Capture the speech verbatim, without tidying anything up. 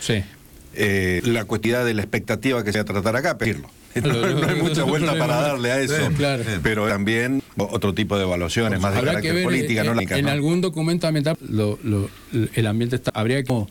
Sí. Eh, la cuantidad de la expectativa que se va a tratar acá, pedirlo. No, no hay mucha vuelta para darle a eso, sí, claro. Pero también otro tipo de evaluaciones, más de Habrá carácter que ver, política. En, no en algún documento ambiental lo, lo, el ambiente está, habría que